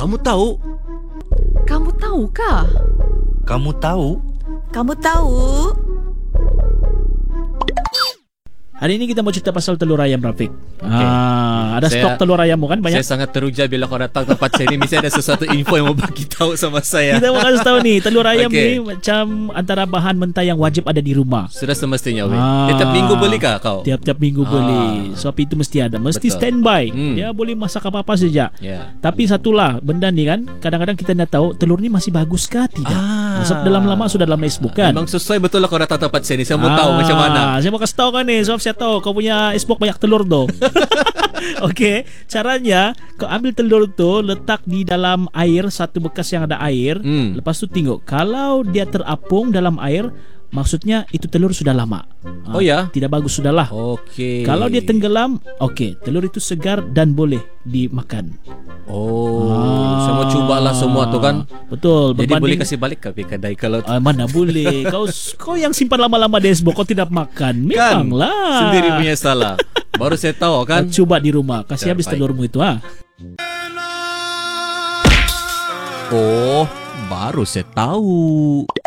Kamu tahu? Kamu tahukah? Kamu tahu? Kamu tahu? Hari ini kita mau cerita pasal telur ayam, Rafiq. Ada Saya- stok telur ayammu kan banyak? Saya sangat teruja bila kau datang tempat saya ni. Mesti ada sesuatu info yang mau bagi tahu sama saya. Kita mau kasih tahu nih, telur ayam Okey. ni macam antara bahan mentah yang wajib ada di rumah. Sudah semestinya weh. Ah. Tiap minggu beli kah kau? Tiap-tiap minggu beli. Sebab itu mesti ada. Mesti Betul. standby. Hmm. Dia boleh masak apa-apa saja. Ya. Tapi satulah benda ni kan, kadang-kadang kita nak tahu telur ni masih bagus kah tidak. Sebab dalam lama sudah dalam icebox kan. Memang sesuai betul lah kau datang tempat saya ni. Saya mau tahu macam mana. Saya mau kasih tahu kan ni, sebab saya tahu kau punya icebox banyak telur tu. Okey, caranya kau ambil telur tu, letak di dalam air, satu bekas yang ada air. Lepas tu tengok kalau dia terapung dalam air, maksudnya itu telur sudah lama. Oh ya? Tidak bagus sudahlah. Okey. Kalau dia tenggelam, okey, telur itu segar dan boleh dimakan. Saya mau cubalah semua tu kan. Betul. Jadi boleh berbanding- kasih balik ke kedai kalau Mana boleh. Kau yang simpan lama-lama di icebox, kau tidak makan. kan Memanglah. sendiri punya salah. Baru saya tahu kan. Kau coba di rumah, kasih habis Terbaik. telurmu itu Oh, baru saya tahu.